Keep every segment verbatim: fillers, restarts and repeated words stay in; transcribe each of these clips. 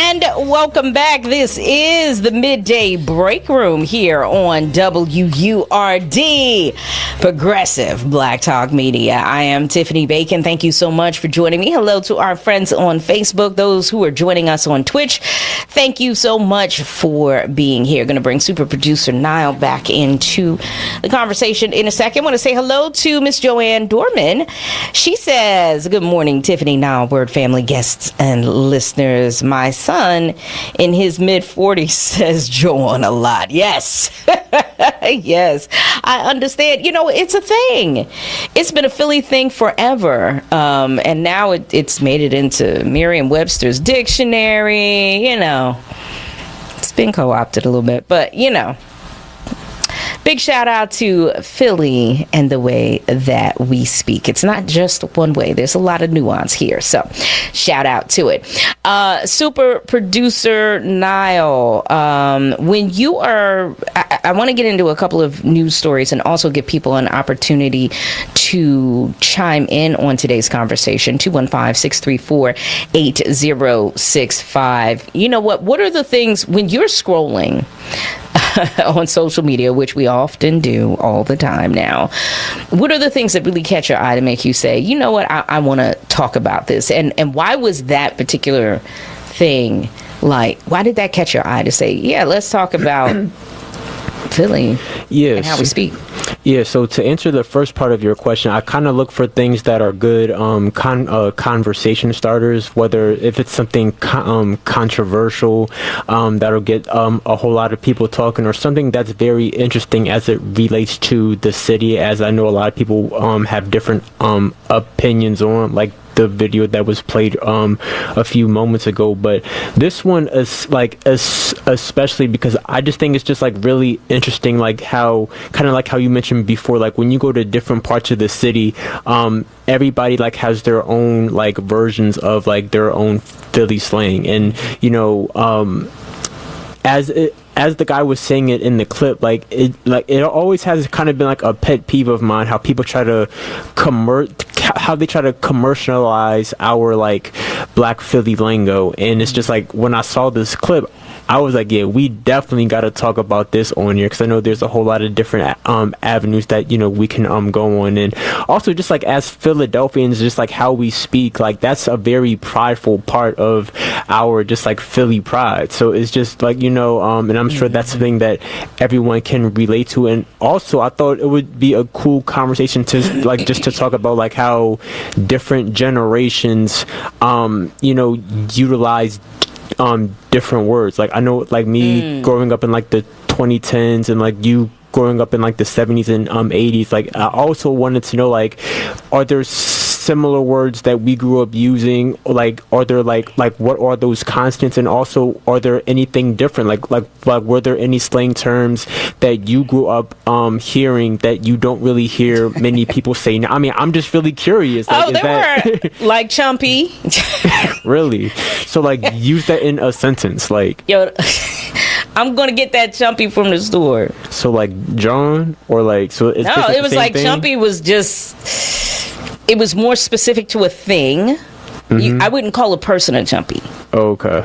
And welcome back. This is the Midday Break Room here on W U R D, Progressive Black Talk Media. I am Tiffany Bacon. Thank you so much for joining me. Hello to our friends on Facebook, those who are joining us on Twitch. Thank you so much for being here. Going to bring super producer Niall back into the conversation in a second. Want to say hello to Miss Joanne Dorman. She says, good morning, Tiffany, Niall, Word family, guests, and listeners. My son in his mid forties says Joan a lot. Yes. Yes, I understand. You know, it's a thing. It's been a Philly thing forever. Um, and now it, it's made it into Merriam-Webster's dictionary. You know, it's been co-opted a little bit, but you know. Big shout out to Philly and the way that we speak. It's not just one way. There's a lot of nuance here. So shout out to it. Uh, super producer Niall, um, when you are, I, I want to get into a couple of news stories and also give people an opportunity to chime in on today's conversation. two one five, six three four, eight zero six five. You know what? What are the things when you're scrolling on social media, which we often do all the time now, what are the things that really catch your eye to make you say, you know what, I, I want to talk about this? And and why was that particular thing, like, why did that catch your eye to say, yeah, let's talk about Philly yes. and how we speak? Yeah, so to answer the first part of your question, I kind of look for things that are good um, con- uh, conversation starters, whether if it's something con- um, controversial um, that'll get um, a whole lot of people talking, or something that's very interesting as it relates to the city, as I know a lot of people um, have different um, opinions on, like the video that was played um a few moments ago. But this one is like as, especially because I just think it's just like really interesting, like how kind of like how you mentioned before, like when you go to different parts of the city, um everybody like has their own like versions of like their own Philly slang. And you know, um as it as the guy was saying it in the clip, like it like it always has kind of been like a pet peeve of mine, how people try to commer- how they try to commercialize our like Black Philly lingo. And it's just like, when I saw this clip, I was like, yeah, we definitely got to talk about this on here, because I know there's a whole lot of different um avenues that, you know, we can um go on. And also just like as Philadelphians, just like how we speak, like that's a very prideful part of our just like Philly pride. So it's just like, you know, um and I'm sure that's something that everyone can relate to. And also I thought it would be a cool conversation to like just to talk about like how different generations um you know utilize um different words. Like I know like me mm. growing up in like the twenty tens, and like you growing up in like the seventies and um eighties, like I also wanted to know, like, are there similar words that we grew up using? Like, are there like like what are those constants? And also, are there anything different? Like like like were there any slang terms that you grew up um hearing that you don't really hear many people say now? I mean, I'm just really curious. Like, oh, there that... were like chumpy. Really? So like use that in a sentence, like, yo, I'm gonna get that chumpy from the store. So like John, or like, so it's no, it was like thing? Chumpy was just, it was more specific to a thing. Mm-hmm. You, I wouldn't call a person a chumpy. Okay.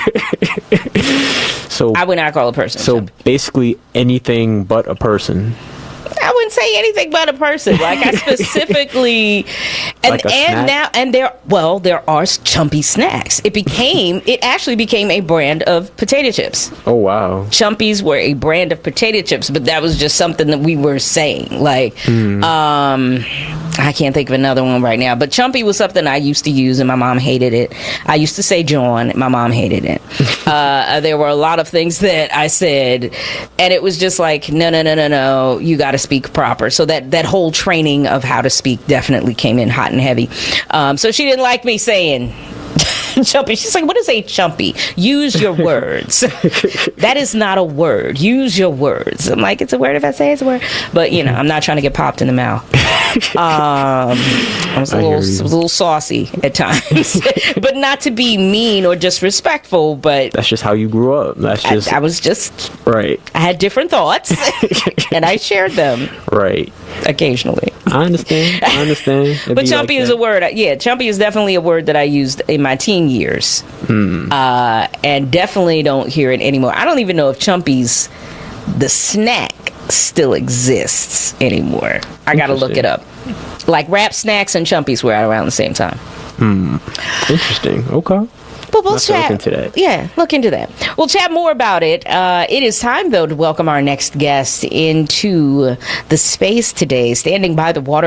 So I would not call a person. So a chumpy. Basically anything but a person. I wouldn't say anything but a person. Like I specifically, and like and now and there. Well, there are chumpy snacks. It became. It actually became a brand of potato chips. Oh wow! Chumpies were a brand of potato chips, but that was just something that we were saying. Like, mm. um, I can't think of another one right now. But chumpy was something I used to use, and my mom hated it. I used to say John. My mom hated it. uh, there were a lot of things that I said, and it was just like, no, no, no, no, no. You got to speak proper. So that that whole training of how to speak definitely came in hot and heavy. Um, so she didn't like me saying chumpy. She's like, what is a chumpy? Use your words. That is not a word. Use your words. I'm like, it's a word if I say it's a word. But, you know, I'm not trying to get popped in the mouth. Um, I was a I little, hear was you. a little saucy at times, but not to be mean or disrespectful. But That's just how you grew up. That's I, just I was just, right, I had different thoughts, and I shared them right. occasionally. I understand. I understand. It'd But be chumpy like is that. a word. Yeah, chumpy is definitely a word that I used in my teen years, Hmm. uh, and definitely don't hear it anymore. I don't even know if chumpies, the snack, still exists anymore. I got to look it up. Like Rap Snacks and chumpies were out around the same time. Interesting. Okay. But we'll I'll have to look chat. into that. Yeah, look into that. We'll chat more about it. Uh, it is time, though, to welcome our next guest into the space today. Standing by the water